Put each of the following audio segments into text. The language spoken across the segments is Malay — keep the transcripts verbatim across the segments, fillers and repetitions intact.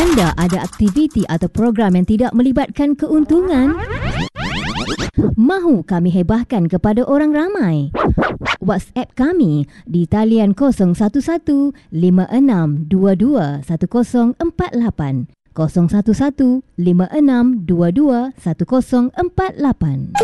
Anda ada aktiviti atau program yang tidak melibatkan keuntungan? Mahu kami hebahkan kepada orang ramai? WhatsApp kami di talian kosong satu satu lima enam dua dua satu kosong empat lapan kosong satu satu lima enam dua dua satu kosong empat lapan.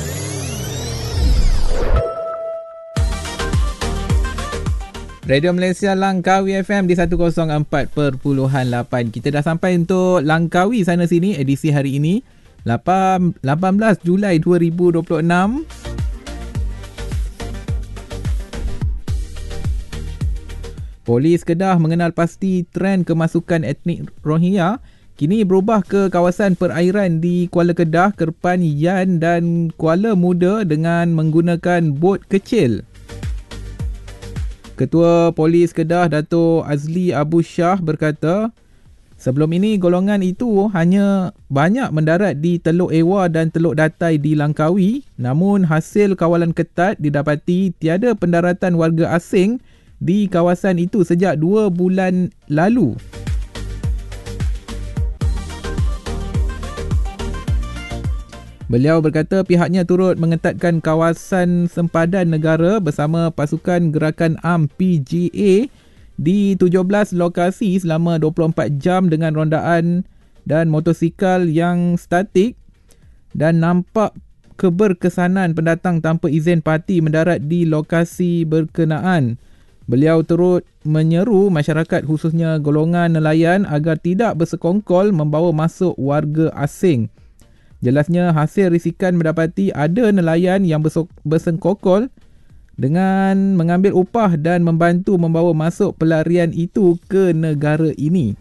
Radio Malaysia Langkawi F M di seratus empat perpuluhan lapan. Kita dah sampai untuk Langkawi sana sini edisi hari ini lapan belas Julai dua ribu dua puluh enam. Polis Kedah mengenal pasti trend kemasukan etnik Rohingya kini berubah ke kawasan perairan di Kuala Kedah, Kerpan, Yan dan Kuala Muda dengan menggunakan bot kecil. Ketua Polis Kedah Dato' Azli Abu Shah berkata, sebelum ini golongan itu hanya banyak mendarat di Teluk Ewa dan Teluk Datai di Langkawi, namun hasil kawalan ketat didapati tiada pendaratan warga asing di kawasan itu sejak dua bulan lalu. Beliau berkata pihaknya turut mengetatkan kawasan sempadan negara bersama pasukan gerakan A M P G A di tujuh belas lokasi selama dua puluh empat jam dengan rondaan dan motosikal yang statik dan nampak keberkesanan pendatang tanpa izin parti mendarat di lokasi berkenaan. Beliau turut menyeru masyarakat khususnya golongan nelayan agar tidak bersekongkol membawa masuk warga asing. Jelasnya hasil risikan mendapati ada nelayan yang bersengkokol dengan mengambil upah dan membantu membawa masuk pelarian itu ke negara ini.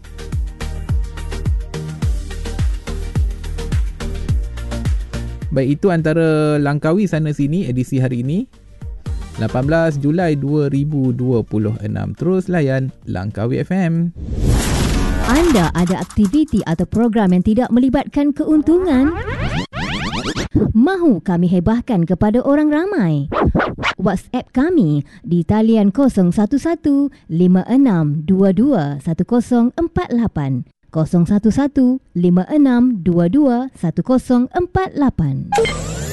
Baik, itu antara Langkawi sana sini edisi hari ini lapan belas Julai dua ribu dua puluh enam. Terus layan Langkawi F M. Anda ada aktiviti atau program yang tidak melibatkan keuntungan? Mahu kami hebahkan kepada orang ramai? WhatsApp kami di talian kosong satu satu lima enam dua dua satu kosong empat lapan kosong satu satu lima enam dua dua satu kosong empat lapan.